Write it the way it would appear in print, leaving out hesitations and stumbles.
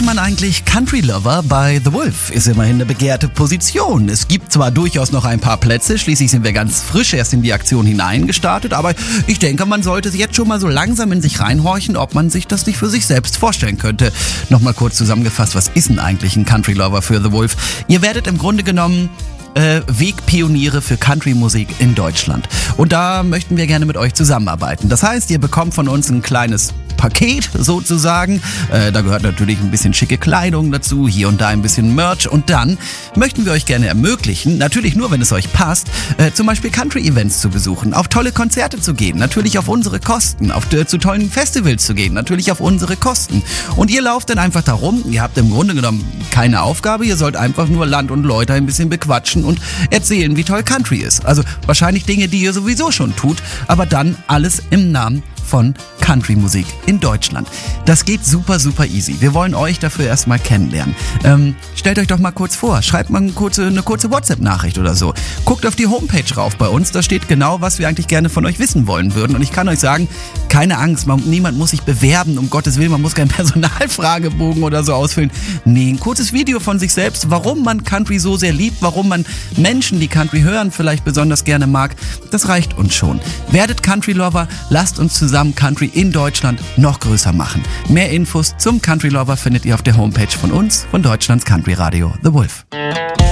man eigentlich Country Lover bei The Wolf? Ist immerhin eine begehrte Position. Es gibt zwar durchaus noch ein paar Plätze, schließlich sind wir ganz frisch erst in die Aktion hineingestartet, aber ich denke, man sollte jetzt schon mal so langsam in sich reinhorchen, ob man sich das nicht für sich selbst vorstellen könnte. Nochmal kurz zusammengefasst, was ist denn eigentlich ein Country Lover für The Wolf? Ihr werdet im Grunde genommen Wegpioniere für Country-Musik in Deutschland. Und da möchten wir gerne mit euch zusammenarbeiten. Das heißt, ihr bekommt von uns ein kleines Paket sozusagen. Da gehört natürlich ein bisschen schicke Kleidung dazu, hier und da ein bisschen Merch. Und dann möchten wir euch gerne ermöglichen, natürlich nur, wenn es euch passt, zum Beispiel Country-Events zu besuchen, auf tolle Konzerte zu gehen, natürlich auf unsere Kosten, zu tollen Festivals zu gehen, natürlich auf unsere Kosten. Und ihr lauft dann einfach da rum, ihr habt im Grunde genommen keine Aufgabe, ihr sollt einfach nur Land und Leute ein bisschen bequatschen und erzählen, wie toll Country ist. Also wahrscheinlich Dinge, die ihr sowieso schon tut, aber dann alles im Namen von Country-Musik in Deutschland. Das geht super, super easy. Wir wollen euch dafür erstmal kennenlernen. Stellt euch doch mal kurz vor, schreibt mal eine kurze WhatsApp-Nachricht oder so. Guckt auf die Homepage rauf bei uns, da steht genau, was wir eigentlich gerne von euch wissen wollen würden. Und ich kann euch sagen, keine Angst, niemand muss sich bewerben, um Gottes Willen, man muss keinen Personalfragebogen oder so ausfüllen. Nee, ein kurzes Video von sich selbst, warum man Country so sehr liebt, warum man Menschen, die Country hören, vielleicht besonders gerne mag, das reicht uns schon. Werdet Country-Lover, lasst uns zusammen Country in Deutschland noch größer machen. Mehr Infos zum Country Lover findet ihr auf der Homepage von uns, von Deutschlands Country Radio The Wolf.